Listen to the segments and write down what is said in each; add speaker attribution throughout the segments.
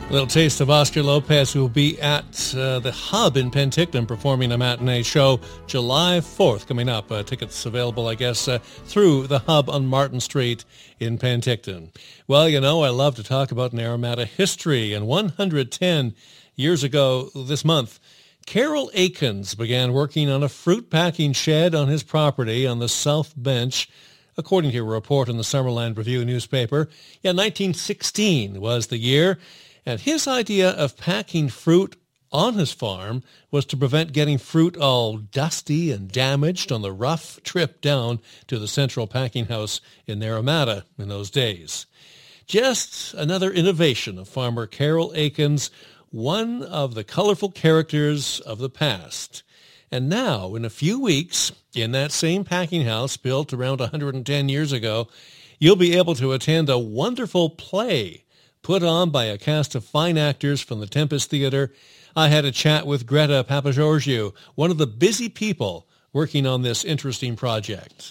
Speaker 1: A little taste of Oscar Lopez, who will be at the Hub in Penticton performing a matinee show July 4th coming up. Tickets available, I guess, through the Hub on Martin Street in Penticton. Well, you know, I love to talk about Naramata history, and 110 years ago this month, Carroll Aikens began working on a fruit packing shed on his property on the South Bench, according to a report in the Summerland Review newspaper. Yeah, 1916 was the year. And his idea of packing fruit on his farm was to prevent getting fruit all dusty and damaged on the rough trip down to the central packing house in Naramata in those days. Just another innovation of farmer Carroll Aikens, one of the colorful characters of the past. And now, in a few weeks, in that same packing house built around 110 years ago, you'll be able to attend a wonderful play put on by a cast of fine actors from the Tempest Theatre. I had a chat with Greta Papageorgiou, one of the busy people working on this interesting project.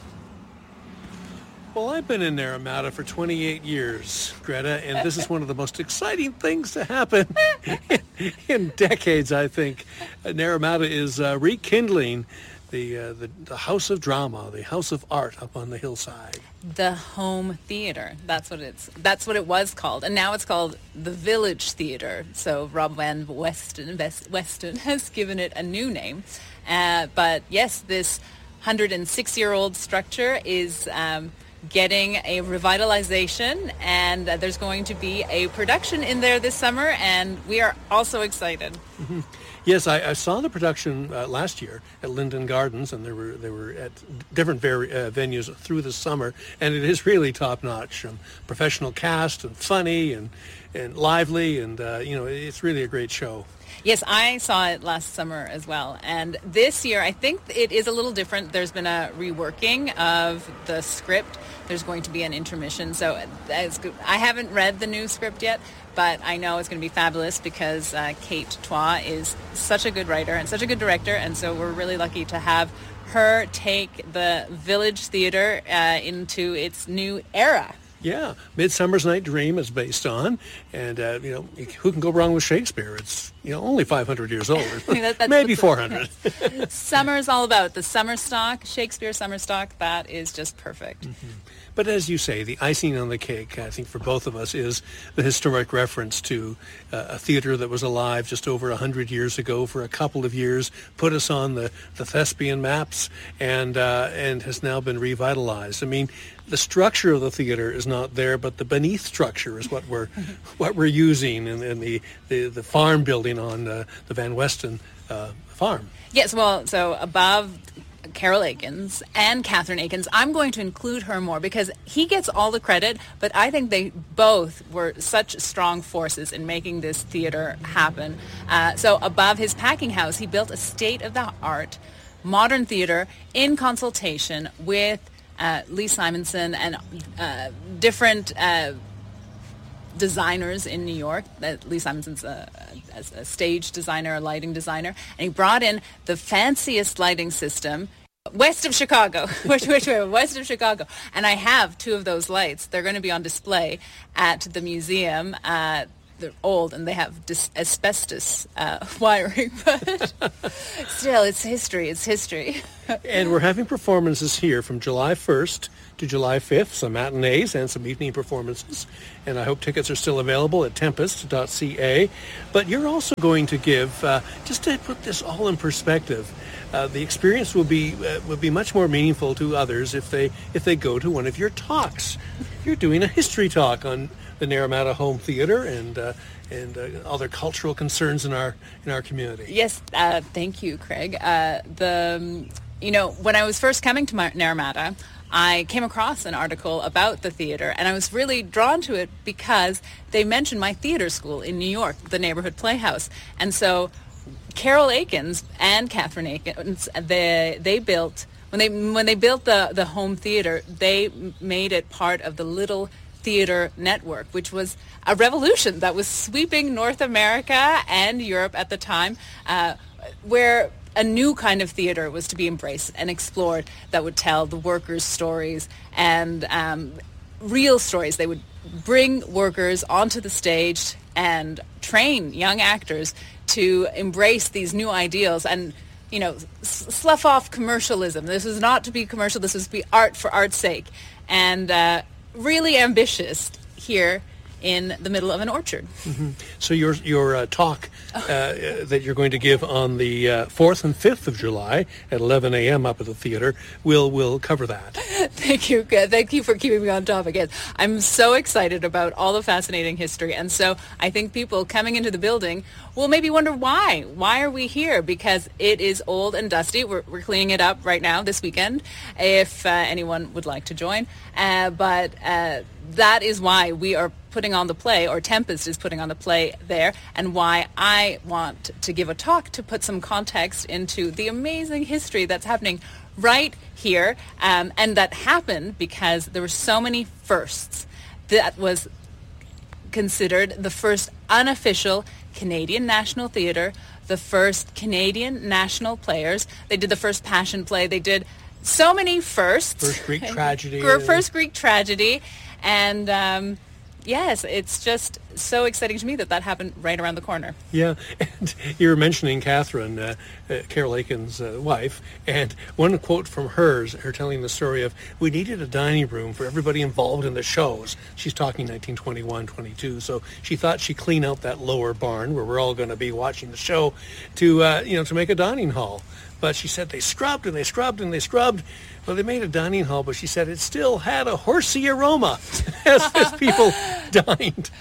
Speaker 1: Well, I've been in Naramata for 28 years, Greta, and this is one of the most exciting things to happen in decades, I think. Naramata is rekindling the House of Drama, the House of Art up on the hillside.
Speaker 2: The Home Theatre. That's what it was called. And now it's called the Village Theatre. So Rob Van Weston has given it a new name. But yes, this 106-year-old structure is getting a revitalization, and there's going to be a production in there this summer, and we are also excited.
Speaker 1: Mm-hmm. Yes, I saw the production last year at Linden Gardens, and they were at different venues through the summer, and it is really top-notch. Professional cast and funny and lively, and it's really a great show.
Speaker 2: Yes, I saw it last summer as well. And this year, I think it is a little different. There's been a reworking of the script. There's going to be an intermission. So that's good. I haven't read the new script yet, but I know it's going to be fabulous because Kate Twa is such a good writer and such a good director. And so we're really lucky to have her take the Village Theatre into its new era.
Speaker 1: Yeah, Midsummer's Night Dream is based on, and who can go wrong with Shakespeare? It's only 500 years old, maybe 400.
Speaker 2: Summer's all about the summer stock, Shakespeare summer stock. That is just perfect.
Speaker 1: Mm-hmm. But as you say, the icing on the cake, I think, for both of us is the historic reference to a theater that was alive just over 100 years ago for a couple of years, put us on the thespian maps, and has now been revitalized. I mean, the structure of the theater is not there, but the beneath structure is what we're using in the farm building on the Van Weston farm.
Speaker 2: Yes, well, so above Carroll Aikens and Catherine Aikens, I'm going to include her more because he gets all the credit, but I think they both were such strong forces in making this theater happen. So above his packing house, he built a state-of-the-art modern theater in consultation with Lee Simonson and different designers in New York. Lee Simonson's a stage designer, a lighting designer, and he brought in the fanciest lighting system west of Chicago, west of Chicago. And I have two of those lights. They're going to be on display at the museum. They're old and they have asbestos wiring, but still, it's history.
Speaker 1: And we're having performances here from July 1st to July 5th, some matinees and some evening performances. And I hope tickets are still available at tempest.ca. But you're also going to give, just to put this all in perspective, the experience will be much more meaningful to others if they go to one of your talks. You're doing a history talk on the Naramata Home Theatre and other cultural concerns in our community.
Speaker 2: Yes, thank you, Craig. When I was first coming to Naramata, I came across an article about the theater, and I was really drawn to it because they mentioned my theater school in New York, the Neighborhood Playhouse. And so Carroll Aikens and Catherine Aikens, they built, when they built the home theater, they made it part of the Little Theater Network, which was a revolution that was sweeping North America and Europe at the time, where a new kind of theater was to be embraced and explored that would tell the workers' stories and real stories. They would bring workers onto the stage and train young actors to embrace these new ideals and, slough off commercialism. This is not to be commercial. This is to be art for art's sake. And really ambitious here in the middle of an orchard.
Speaker 1: Mm-hmm. So your talk that you're going to give on the 4th and 5th of July at 11 a.m. up at the theater will cover that.
Speaker 2: Thank you. Thank you for keeping me on topic. Yes, I'm so excited about all the fascinating history. And so I think people coming into the building will maybe wonder why. Why are we here? Because it is old and dusty. We're cleaning it up right now this weekend if anyone would like to join. But that is why we are putting on the play, or Tempest is putting on the play there, and why I want to give a talk to put some context into the amazing history that's happening right here, and that happened because there were so many firsts. That was considered the first unofficial Canadian National Theatre, the first Canadian National Players. They did the first Passion Play. They did so many firsts.
Speaker 1: First Greek tragedy.
Speaker 2: First Greek tragedy. And yes, it's just so exciting to me that happened right around the corner.
Speaker 1: Yeah, and you were mentioning Catherine, Carol Aiken's wife, and one quote from her telling the story of, we needed a dining room for everybody involved in the shows. She's talking 1921, 22, so she thought she'd clean out that lower barn where we're all going to be watching the show to make a dining hall. But she said they scrubbed and they scrubbed and they scrubbed. Well, they made a dining hall, but she said it still had a horsey aroma as people dined.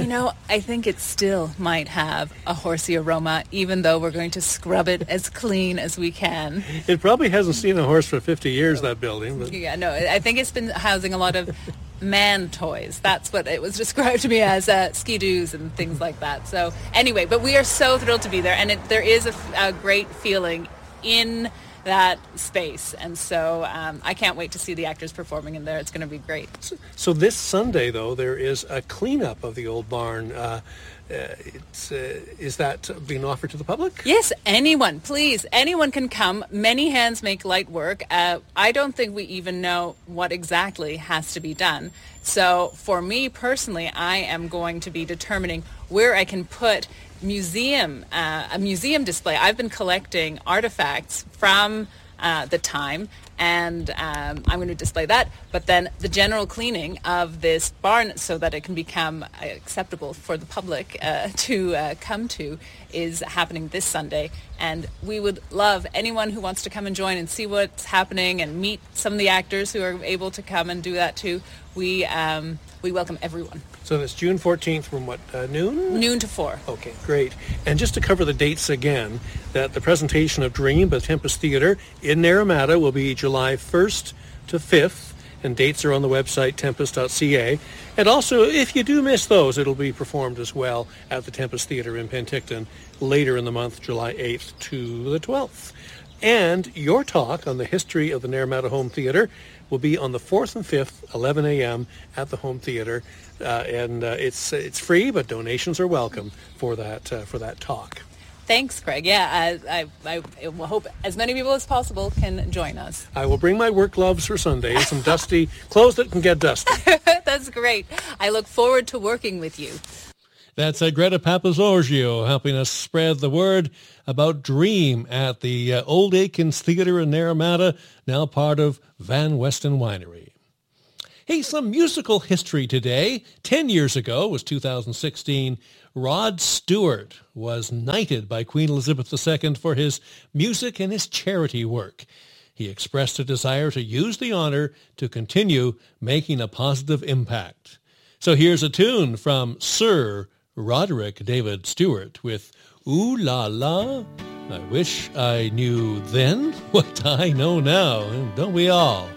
Speaker 2: I think it still might have a horsey aroma, even though we're going to scrub it as clean as we can.
Speaker 1: It probably hasn't seen a horse for 50 years, that building. But.
Speaker 2: Yeah, no, I think it's been housing a lot of man toys. That's what it was described to me as, ski-doos and things like that. So anyway, but we are so thrilled to be there, and there is a great feeling in that space, and so I can't wait to see the actors performing in there. It's going to be great.
Speaker 1: So this Sunday, though, there is a cleanup of the old barn. Is that being offered to the public?
Speaker 2: Yes, anyone can come. Many hands make light work. I don't think we even know what exactly has to be done. So for me personally, I am going to be determining where I can put a museum display. I've been collecting artifacts from the time, and I'm going to display that, but then the general cleaning of this barn so that it can become acceptable for the public to come to is happening this Sunday, and we would love anyone who wants to come and join and see what's happening and meet some of the actors who are able to come and do that too. We welcome everyone.
Speaker 1: So that's June 14th from what, noon?
Speaker 2: Noon to 4.
Speaker 1: Okay, great. And just to cover the dates again, that the presentation of Dream by Tempest Theatre in Naramata will be July 1st to 5th, and dates are on the website tempest.ca. And also, if you do miss those, it'll be performed as well at the Tempest Theatre in Penticton later in the month, July 8th to the 12th. And your talk on the history of the Naramata Home Theatre will be on the 4th and 5th, 11 a.m. at the Home Theatre. And it's free, but donations are welcome for that talk.
Speaker 2: Thanks, Craig. Yeah, I hope as many people as possible can join us.
Speaker 1: I will bring my work gloves for Sunday and some dusty clothes that can get dusty.
Speaker 2: That's great. I look forward to working with you.
Speaker 1: That's Greta Papazorgio helping us spread the word about Dream at the Old Aikens Theatre in Naramata, now part of Van Weston Winery. Hey, some musical history today. 10 years ago, was 2016, Rod Stewart was knighted by Queen Elizabeth II for his music and his charity work. He expressed a desire to use the honor to continue making a positive impact. So here's a tune from Sir Roderick David Stewart with Ooh La La. I wish I knew then what I know now, don't we all?